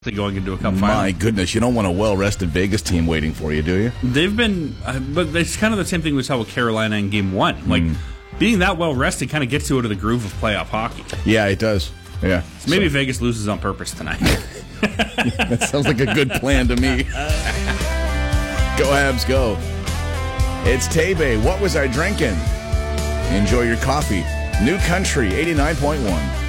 going into a cup final. My goodness, you don't want a well-rested Vegas team waiting for you, do you? They've been, but it's kind of the same thing we saw with Carolina in Game 1. Like, being that well-rested kind of gets you out of the groove of playoff hockey. Yeah, it does. Yeah. So maybe Vegas loses on purpose tonight. That sounds like a good plan to me. Go Habs, go. It's Tebe. What was I drinking? Enjoy your coffee. New Country 89.1.